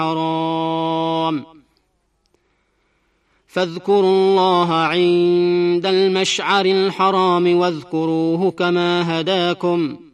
الحرام فاذكروا الله عند المشعر الحرام واذكروه كما هداكم